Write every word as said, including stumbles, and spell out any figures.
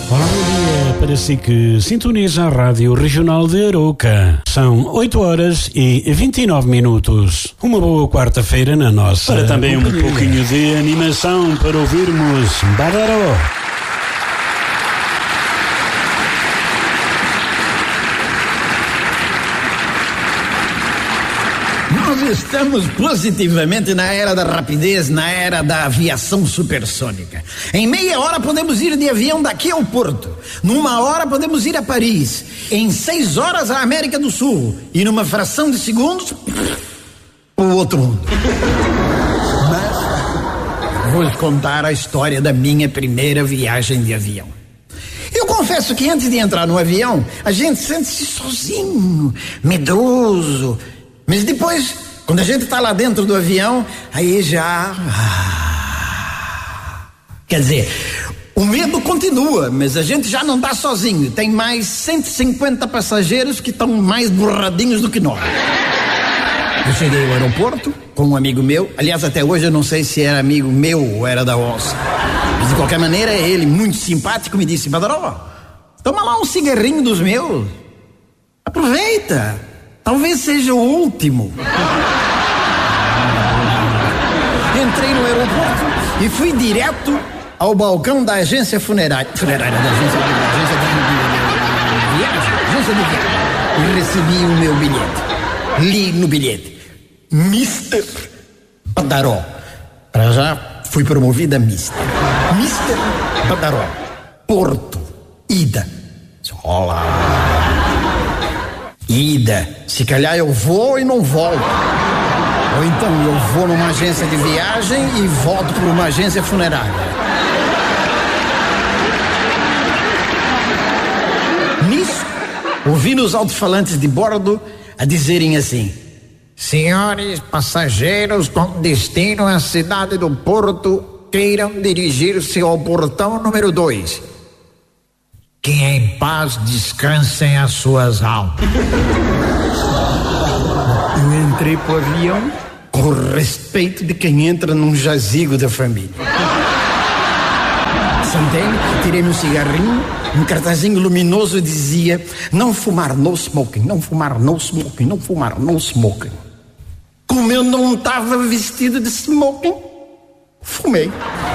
Olá, bom dia para si que sintoniza a Rádio Regional de Arouca. São oito horas e vinte e nove minutos. Uma boa quarta-feira na nossa Para também companhia. Um pouquinho de animação para ouvirmos Badaró. Nós estamos positivamente na era da rapidez, na era da aviação supersônica. Em meia hora podemos ir de avião daqui ao Porto. Numa hora podemos ir a Paris. Em seis horas à América do Sul. E numa fração de segundos, o outro mundo. Mas vou lhe contar a história da minha primeira viagem de avião. Eu confesso que antes de entrar no avião, a gente sente-se sozinho, medroso. Mas depois, quando a gente está lá dentro do avião, aí já... Ah, quer dizer, o medo continua, mas a gente já não está sozinho. Tem mais cento e cinquenta passageiros que estão mais borradinhos do que nós. Eu cheguei ao aeroporto com um amigo meu. Aliás, até hoje eu não sei se era amigo meu ou era da onça. Mas de qualquer maneira, ele, muito simpático, me disse: Badaró, toma lá um cigarrinho dos meus. Aproveita. Talvez seja o último. Entrei no aeroporto e fui direto ao balcão da agência funerária. Funerária, da agência, da agência de viagem. Agência de viagem. E recebi o meu bilhete. Li no bilhete: mister Badaró. Para já fui promovida a mister mister Badaró. Porto. Ida. Olá. Ida, se calhar eu vou e não volto. Ou então eu vou numa agência de viagem e volto para uma agência funerária. Nisso, ouvi nos alto-falantes de bordo a dizerem assim: senhores passageiros com destino à cidade do Porto, queiram dirigir-se ao portão número dois. Que em paz descansem as suas almas. Eu entrei pro avião com o respeito de quem entra num jazigo da família. Sentei-me, tirei-me um cigarrinho, um cartazinho luminoso dizia: não fumar, no smoking, não fumar, no smoking, não fumar, no smoking. Como eu não estava vestido de smoking, fumei.